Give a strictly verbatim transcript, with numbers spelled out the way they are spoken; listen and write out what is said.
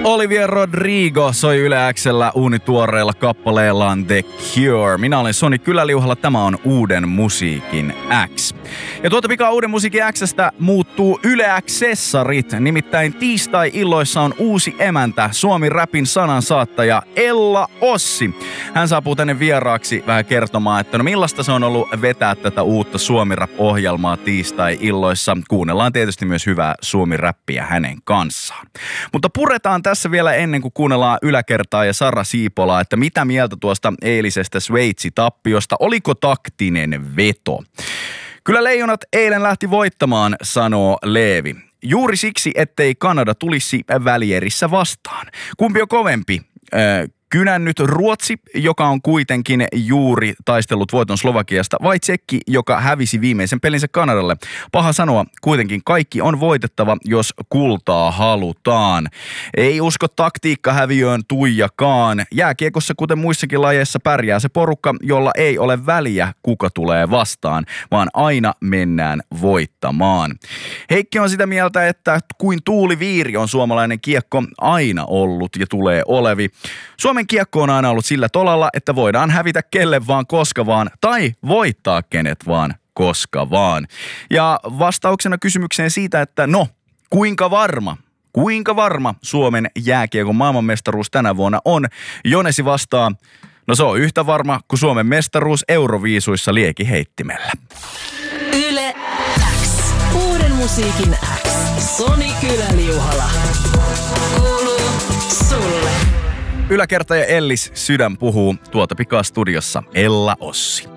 Olivia Rodrigo soi Yle X:llä uunituoreella kappaleellaan The Cure. Minä olen Soni Kyläliuhalla, tämä on Uuden musiikin X. Ja tuota pikaa Uuden musiikin X:stä muuttuu Yle X-sessarit. Nimittäin tiistai-illoissa on uusi emäntä, Suomi-räpin sanansaattaja Ella Ossi. Hän saapuu tänne vieraaksi vähän kertomaan, että no millaista se on ollut vetää tätä uutta Suomi-rap-ohjelmaa tiistai-illoissa. Kuunnellaan tietysti myös hyvää Suomi-räppiä hänen kanssaan. Mutta puretaan tässä vielä ennen kuin kuunnellaan Yläkertaa ja Sara Siipolaa, että mitä mieltä tuosta eilisestä Sveitsi-tappiosta, oliko taktinen veto? Kyllä leijonat eilen lähti voittamaan, sanoo Leevi. Juuri siksi, ettei Kanada tulisi välierissä vastaan. Kumpi on kovempi? Öö, Kynännyt Ruotsi, joka on kuitenkin juuri taistellut voiton Slovakiasta, vai Tsekki, joka hävisi viimeisen pelinsä Kanadalle? Paha sanoa, kuitenkin kaikki on voitettava, jos kultaa halutaan. Ei usko taktiikkahäviöön Tuijakaan. Jääkiekossa, kuten muissakin lajeissa, pärjää se porukka, jolla ei ole väliä, kuka tulee vastaan, vaan aina mennään voittamaan. Heikki on sitä mieltä, että kuin tuuliviiri on suomalainen kiekko aina ollut ja tulee olevi. Suomen kiekko on aina ollut sillä tolalla, että voidaan hävitä kelle vaan koska vaan, tai voittaa kenet vaan koska vaan. Ja vastauksena kysymykseen siitä, että no, kuinka varma, kuinka varma Suomen jääkiekon maailmanmestaruus tänä vuonna on, Jonesi vastaa, no se on yhtä varma kuin Suomen mestaruus Euroviisuissa liekiheittimellä. Yle X. Uuden musiikin X. Soni Kyläliuhala. Kuuluu sulle. Yläkerta ja Ellis Sydän puhuu, tuota pikaa studiossa Ella Ossi.